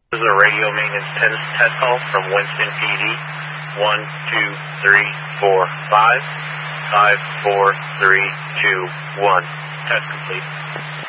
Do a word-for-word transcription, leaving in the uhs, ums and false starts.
This is a radio maintenance test, test call from Winston P D. One, two, three, four, five, five, four, three, two, one. Test complete.